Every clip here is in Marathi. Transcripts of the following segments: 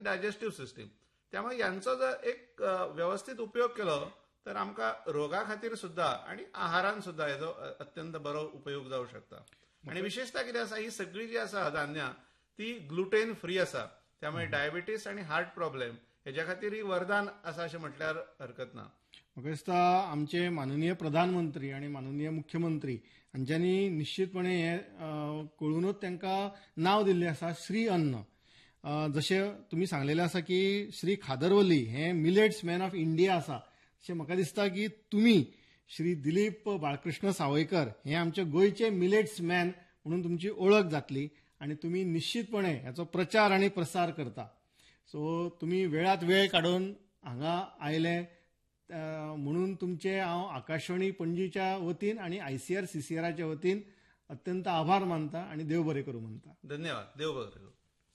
Digestive system. त्यामुळे यांचो जर एक व्यवस्थित उपयोग केलो तर आमकां रोगा खातीर सुद्धा आणि आहारान सुद्धा हेजो अत्यंत बरो उपयोग जावं शकता. आणि विशेषतः कितें आसा, ही सगळी जी आसा धान्यां ती ग्लुटेन फ्री आसा. त्यामुळे डायबिटीस आणि हार्ट प्रॉब्लेम हेच्या खातीर ही वरदान आसा अशें म्हटल्यार हरकत ना. म्हाका दिसता आमचे माननीय प्रधानमंत्री आणि माननीय मुख्यमंत्री हांच्यांनी निश्चितपणे हे कळूनच तांकां नाव दिल्लें आसा श्री अन्न. जशें तुमी सांगलेलें आसा की श्री खादरवली हे मिलेट्स मॅन ऑफ इंडिया आसा, अशें म्हाका दिसता की तुमी श्री दिलीप बाळकृष्ण सावयकर हे आमचे गोंयचे मिलेट्स मॅन म्हणून तुमची ओळख जातली आणि तुम्ही निश्चितपणे याचो प्रचार आणि प्रसार करता. सो तुम्ही वेळात वेळ काढून हांगा आयले म्हणून तुमचे हांव आकाशवाणी पणजीच्या वतीन आणि ICR-CCRच्या वतीन अत्यंत आभार मानता आणि देव बरें करूं म्हणटा. धन्यवाद. देव बरें करूं.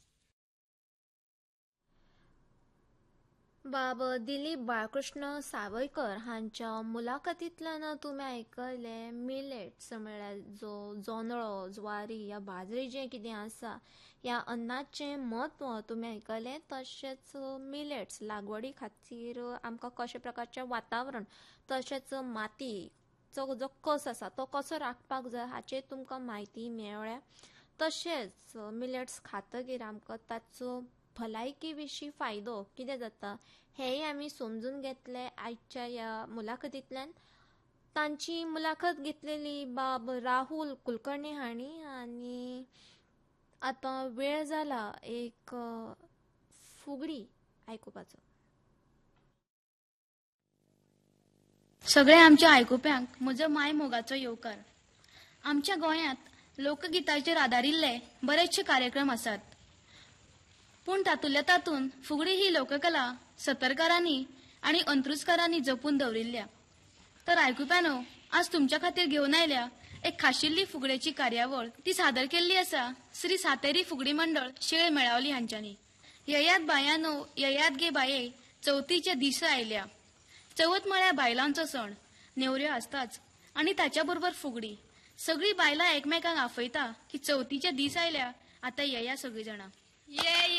बाब दिलीप बाळकृष्ण सावयकर हांच्या मुलाखतींतल्यान तुमी आयकले मिलेट्स म्हळ्यार जो जोंधळो, ज्वारी या बाजरी जे कितें आसा ह्या अन्नाचें म्हत्व तुमी आयकलें. तशेंच मिलेट्स लागवडी खातीर आमकां कशा प्रकारचें वातावरण तशेंच मातीचो जो कस आसा तो कसो राखपाक जाय हाचेर तुमकां म्हायती मेळ्ळ्या. तशेंच मिलेट्स खातकीर आमकां ताचो भलायकी विशीं फायदो कितें जाता हेंय आमी समजून घेतले आयच्या ह्या मुलाखतींतल्यान. तांची मुलाखत घेतलेली बाब राहुल कुलकर्णी हांणी. आनी आतां वेळ जाला एक फुगडी आयकुपाचो. सगळे आमच्या आयकुप्यांक म्हजो माय मोगाचो येवकार. आमच्या गोंयांत लोकगिताचेर आदारिल्ले बरेचशे कार्यक्रम आसात, पूण तातूंत फुगडी ही लोककला सतरकारांनी आणि अंत्रुजकारांनी जपून दवरिल्ल्या. तर आयकुप्यानो, आज तुमच्या खातीर घेवन आयल्या एक खाशिल्ली फुगडेची कार्यावळ. ती सादर केल्ली आसा श्री सातेरी फुगडी मंडळ शेळ मेळावली हांच्यांनी. ययात बायानो ययात गे बाये, चवथीचे दीस आयल्या. चवथ म्हळ्यार बायलांचो सण. नेवऱ्यो आसताच आणि ताच्या बरोबर फुगडी. सगळी बायलां एकमेकांक आफयता की चवथीचे दीस आयल्या, आतां येया सगळीं जाणां.